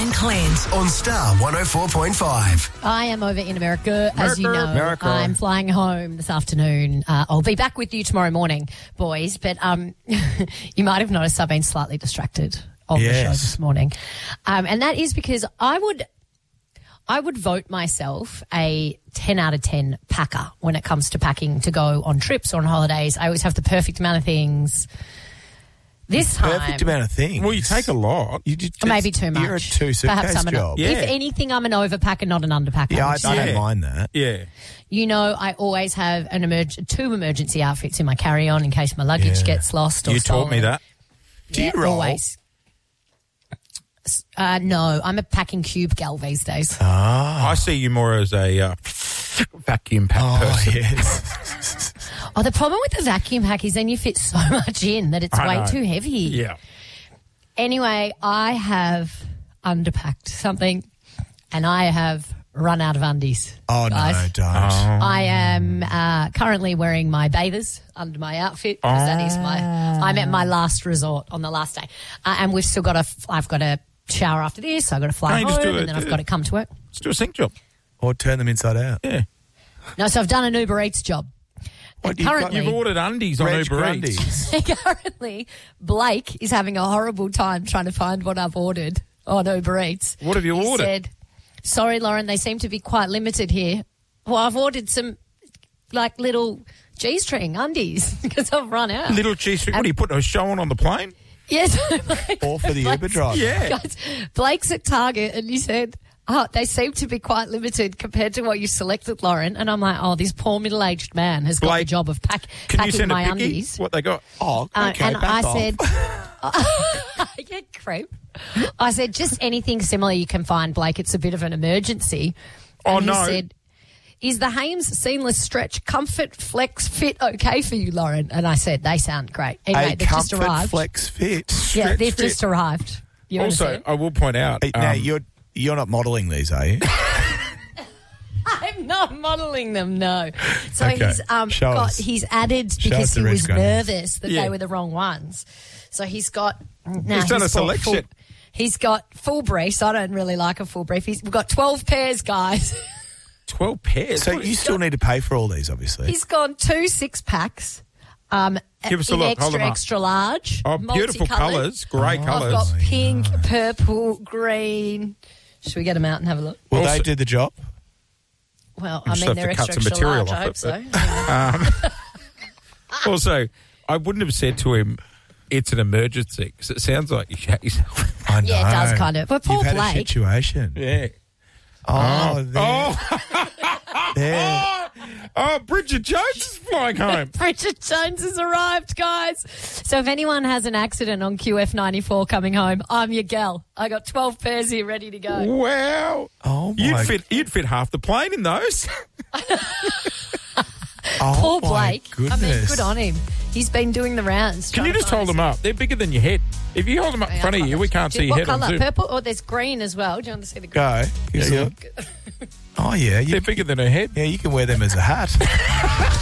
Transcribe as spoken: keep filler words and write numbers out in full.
and Clint on Star one oh four point five. I am over in America, as you know. America. I'm flying home this afternoon. Uh, I'll be back with you tomorrow morning, boys. But um, you might have noticed I've been slightly distracted on Yes. the show this morning. Um, and that is because I would... I would vote myself a ten out of ten packer when it comes to packing to go on trips or on holidays. I always have the perfect amount of things. This time... Perfect amount of things. Well, you take a lot. You just, Maybe too much. You're a two Perhaps suitcase I'm an, job. Yeah. If anything, I'm an overpacker, not an underpacker. Yeah, I, which I is- don't Yeah. mind that. Yeah. You know, I always have an emerg- two emergency outfits in my carry-on in case my luggage Yeah. gets lost or You taught me stolen. that. Do you Yeah, roll? Always. Uh, no, I'm a packing cube gal these days. Ah. I see you more as a uh, vacuum pack Oh, person. yes. Oh, the problem with the vacuum pack is then you fit so much in that it's I way know. too heavy. Yeah. Anyway, I have underpacked something and I have run out of undies. Oh, guys. no, don't. I am uh, currently wearing my bathers under my outfit because that is my. I'm at my last resort on the last day, uh, and we've still got to. I've got to shower after this. I've got to fly Can't you home, just do and it, then I've uh, got to come to work. Let's do a sink job. Or turn them inside out. Yeah. No, so I've done an Uber Eats job. What, And you've got- currently, You've ordered undies on Reg Uber Eats. Grundy. currently, Blake is having a horrible time trying to find what I've ordered on Uber Eats. What have you He ordered? Said, sorry, Lauren, they seem to be quite limited here. Well, I've ordered some, like, little G-string undies because I've run out. Little cheese. What do you put a show on on the plane? Yes. Or for the Uber Blake's- driver. Yeah. Guys, Blake's at Target and he said, oh, they seem to be quite limited compared to what you selected, Lauren. And I'm like, oh, this poor middle-aged man has got the Blake, job of pack, Can packing you send my a picky? undies. What they got? Oh, Uh, okay, and back I off. said, yeah, creep. I said, just anything similar you can find, Blake. It's a bit of an emergency. Oh, and he no. said, is the Hames Seamless Stretch Comfort Flex Fit okay for you, Lauren? And I said, they sound great. Anyway, a they've just comfort arrived. flex fit. Yeah, Stretch they've Fit. just arrived. You Also, understand? I will point out. Hey, now, um, you're, you're not modelling these, are you? I'm not modelling them, no. So Okay. he's um Show got us. he's added Show because us the he red was scrunchies. nervous that Yeah. they were the wrong ones. So he's got now He's done a bought selection. Full, he's got full briefs. I don't really like a full brief. He's we've got twelve pairs, guys. twelve pairs. So What- you still need to pay for all these, obviously. He's gone two six packs. Um, Give us a in look. Hold extra them up. extra large. Oh, beautiful multicoloured. colours. Great Oh. I've colours. got pink, purple, green. Should we get them out and have a look? Will Also- they do the job? Well, I just mean, have they're to cut extra, some extra material large. I hope off so. it, Yeah. Also, I wouldn't have said to him, it's an emergency, because it sounds like you shot yourself. I know. Yeah, it does kind of. But poor You've had a Blake. situation. Yeah. Oh, there. Oh, there. oh, oh, Bridget Jones is flying home. Bridget Jones has arrived, guys. So if anyone has an accident on Q F ninety-four coming home, I'm your gal. I got twelve pairs here ready to go. Wow. Oh, my. You'd fit, you'd fit half the plane in those. Oh, Poor my Blake. Goodness. I mean, good on him. He's been doing the rounds. Can trying you to just find hold them us- up? They're bigger than your head. If you hold them up in Yeah, front of I'll you, we can't see your what head on colour? Zoom. Purple? Oh, there's green as well. Do you want to see the green? Go. Give us a Yeah, look. Oh, yeah. You, They're bigger than her head. yeah, you can wear them as a hat.